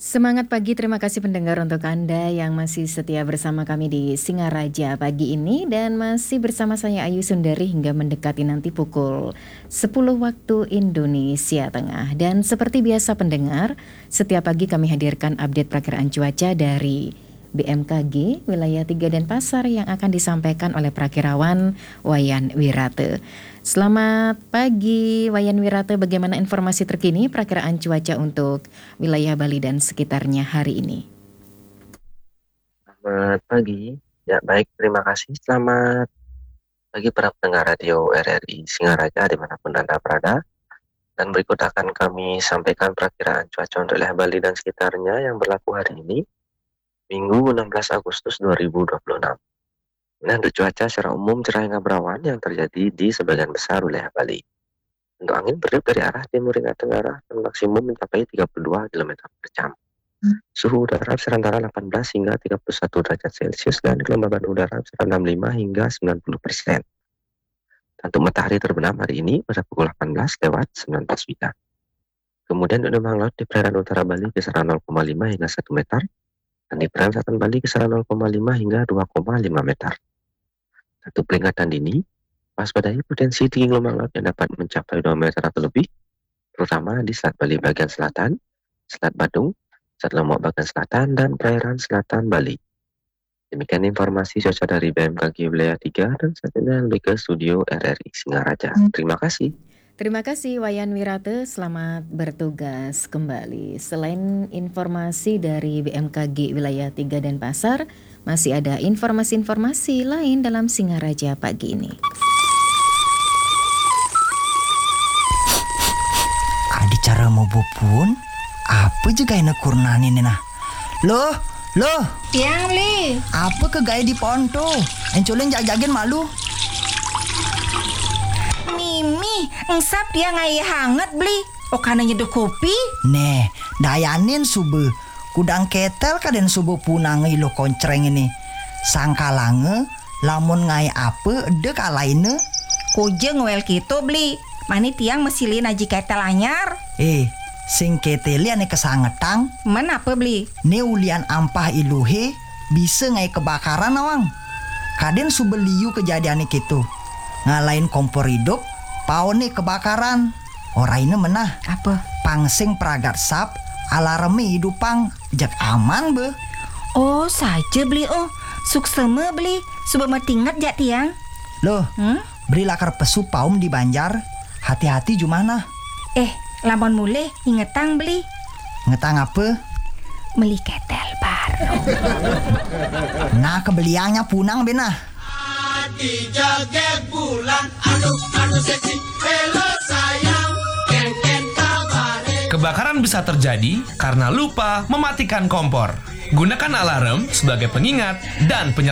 Semangat pagi, terima kasih pendengar untuk Anda yang masih setia bersama kami di Singaraja pagi ini dan masih bersama saya Ayu Sundari hingga mendekati nanti pukul 10 waktu Indonesia Tengah. Dan seperti biasa pendengar, setiap pagi kami hadirkan update perakiraan cuaca dari BMKG, wilayah 3 Denpasar yang akan disampaikan oleh Prakirawan Wayan Wirate. Selamat pagi Wayan Wirate, bagaimana informasi terkini perakiraan cuaca untuk wilayah Bali dan sekitarnya hari ini? Selamat pagi. Ya, baik, terima kasih. Selamat pagi para pendengar radio RRI Singaraja dimanapun Anda berada. Dan berikut akan kami sampaikan perakiraan cuaca untuk wilayah Bali dan sekitarnya yang berlaku hari ini, Minggu 16 Agustus 2026. Nah, untuk cuaca secara umum cerah hingga berawan yang terjadi di sebagian besar wilayah Bali. Untuk angin bertiup dari arah timur hingga tenggara dan maksimum mencapai 32 km per jam. Suhu udara bisa antara 18 hingga 31 derajat Celcius dan kelembaban udara bisa 65 hingga 90%. Untuk matahari terbenam hari ini pada pukul 18:19 WIB. Kemudian untuk gelombang laut di perairan utara Bali kisaran 0,5 hingga 1 meter dan di perairan selatan Bali kisaran 0,5 hingga 2,5 meter. Untuk peringatan dini, waspadai potensi tinggi gelombang laut yang dapat mencapai 2 meter atau lebih, terutama di Selat Bali bagian selatan, Selat Badung, Selat Lombok bagian selatan, dan perairan selatan Bali. Demikian informasi cuaca dari BMKG wilayah 3 dan saat ini lebih ke studio RRI Singaraja. Terima kasih. Terima kasih Wayan Wirate, selamat bertugas kembali. Selain informasi dari BMKG wilayah 3 Denpasar, masih ada informasi-informasi lain dalam Singaraja pagi ini. Adi cara mau bopun, apa juga ini kurnani nih nah? Loh, Tiang beli. apa ke gaya di ponto? Encolin jag-jagin malu. Mimi,ngsap dia ngai hangat beli. Okana nyeduh kopi. Nih, dayanin sube. Kudang ketel kaden sube punang lo koncreng ini. Sangkalange, lamun ngai apa dek alaine. Kujeng wel gitu beli. Mani tiang mesilin aji ketel anyar. Sing keteli ane kesangetang. Men apa beli? Ne ulian ampah iluhe bisa ngai kebakaran awang. Kaden sube liu kejadian gitu. Ngalain kompor hidup, paone kebakaran. Oraine menah. Apa? Pangsing pragat sap, alarme hidupang, jak aman be. Oh saja beli sukseme beli. Suba metingat jak tiang. Loh, beri lakar pesu paum di Banjar. Hati-hati jumana. Lamun mulai ingetang beli. Ngetang apa? Beli ketel baru. Nah kebeliannya punang benah. Hati jaget bulan, anu seksi, hello sayang, ken kabare. Kebakaran bisa terjadi karena lupa mematikan kompor. Gunakan alarm sebagai pengingat dan